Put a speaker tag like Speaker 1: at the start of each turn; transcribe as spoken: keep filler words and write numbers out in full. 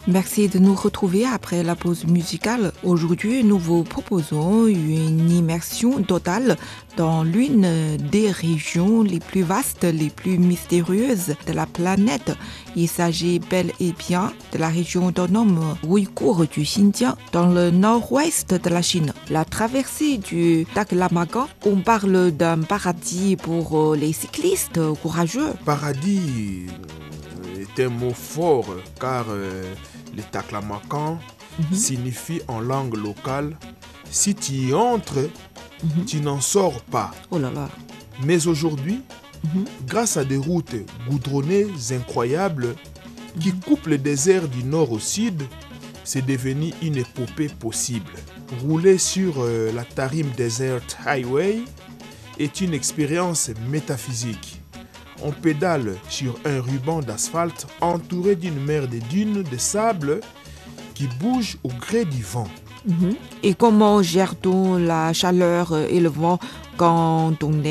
Speaker 1: Merci de nous retrouver après la pause musicale. Aujourd'hui, nous vous proposons une immersion totale dans l'une des régions les plus vastes, les plus mystérieuses de la planète. Il s'agit bel et bien de la région autonome ouïghour du Xinjiang, dans le nord-ouest de la Chine. La traversée du Taklamakan, on parle d'un paradis pour les cyclistes courageux.
Speaker 2: Paradis est un mot fort car euh, le Taklamakan mm-hmm. signifie en langue locale « si tu y entres, mm-hmm. tu n'en sors pas ».
Speaker 1: Oh là là.
Speaker 2: Mais aujourd'hui, mm-hmm. grâce à des routes goudronnées incroyables qui mm-hmm. coupent le désert du nord au sud, c'est devenu une épopée possible. Rouler sur euh, la Tarim Desert Highway est une expérience métaphysique. On pédale sur un ruban d'asphalte entouré d'une mer de dunes de sable qui bouge au gré du vent.
Speaker 1: Mmh. Et comment gère-t-on la chaleur et le vent quand on est